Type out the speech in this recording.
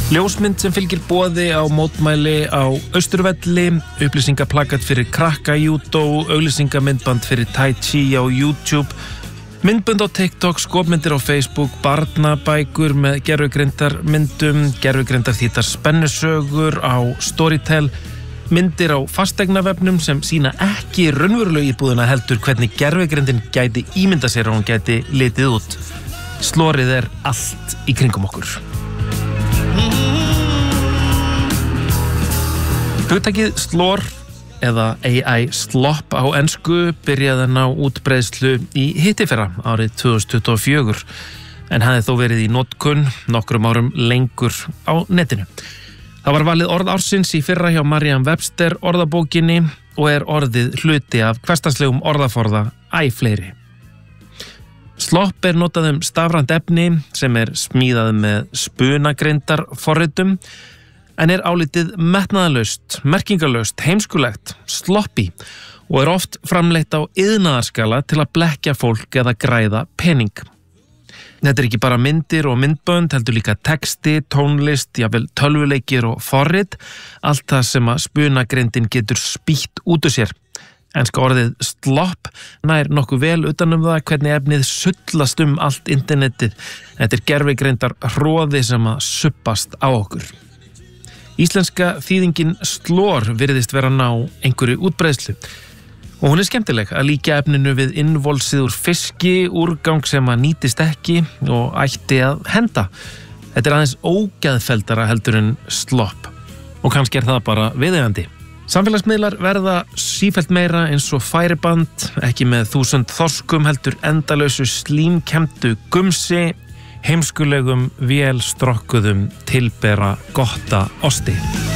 Ljósmynd sem fylgir boði á mótmæli á Austurvelli, upplýsingaplakat fyrir krakka júdó, auglýsingamyndband fyrir Tai Chi á YouTube, myndbönd á TikTok, skopmyndir á Facebook, barnabækur með gervigreindar-myndum, gervigreindar-þýddar spennusögur á Storytel, myndir á fasteignavefnum sem sýna ekki raunverulegu íbúðina heldur hvernig gervigreindin gæti ímynda sér og hún gæti litið út. Slorið allt í kringum okkur. Hugtakið slor eða AI slop á ensku byrjaði að ná útbreiðslu í hittifyrra árið 2024 en hafði þó verið í notkun nokkrum árum lengur á netinu. Það var valið orð ársins í fyrra hjá Merriam-Webster orðabókinni og orðið hluti af hversdagslegum orðaforða fleiri. Slop notað stafrænt efni sem smíðað með spunagreindarforritum en álitið metnaðarlaust, merkingarlaust, heimskulegt, sloppy og oft framleitt á iðnaðarskala til að blekkja fólk eða græða pening. Þetta ekki bara myndir og myndbönd, heldur líka texti, tónlist, jafnvel tölvuleikir og forrit, allt það sem að spunagreindin getur spýtt út úr sér. Enska orðið slop nær nokkuð vel utan það hvernig efnið sullast allt internetið. Þetta gervigreindar hroði sem að suppast á okkur. Íslenska þýðingin slor virðist vera að ná einhverju útbreiðslu og hún skemmtileg að líkja efninu við innvolsið úr fiski, úrgang sem að nýtist ekki og ætti að henda. Þetta aðeins ógeðfelldara heldur en slop og kannski það bara viðeigandi. Samfélagsmiðlar verða sífellt meira eins og færiband, ekki með 1000 þorskum heldur endalausu slímkemdu gumsi, heimskulegum, vélstrokkuðum, tilbera gotta osti.